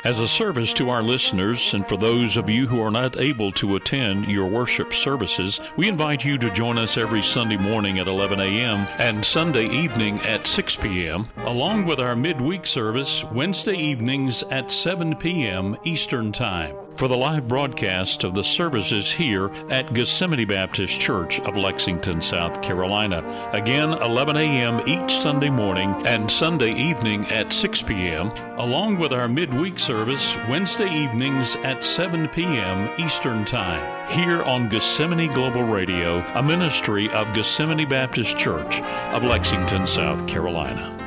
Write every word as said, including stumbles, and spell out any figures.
As a service to our listeners, and for those of you who are not able to attend your worship services, we invite you to join us every Sunday morning at eleven a.m. and Sunday evening at six p.m., along with our midweek service Wednesday evenings at seven p.m. Eastern Time, for the live broadcast of the services here at Gethsemane Baptist Church of Lexington, South Carolina. Again, eleven a.m. each Sunday morning and Sunday evening at six p.m., along with our midweek service Wednesday evenings at seven p.m. Eastern Time, here on Gethsemane Global Radio, a ministry of Gethsemane Baptist Church of Lexington, South Carolina.